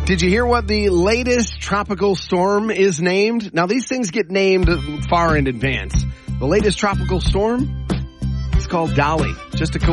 Did you hear what the latest tropical storm is named? Now, these things get named far in advance. The latest tropical storm is called Dolly. Just a